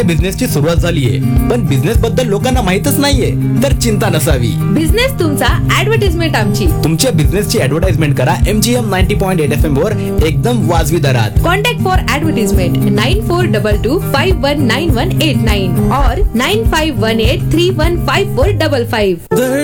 बिझनेसची सुरुवात झालीये, पण बिझनेस बद्दल लोकांना माहितच नाहीये. तर चिंता नसावी. बिझनेस तुमचा, ऍडव्हर्टाइजमेंट आमची. तुमच्या बिझनेसची ऍडव्हर्टाइजमेंट करा MGM 90.8 FM वर एकदम वाजवी दरात. कॉन्टॅक्ट फॉर ऍडव्हर्टाइजमेंट 9422519189 और 9518315455.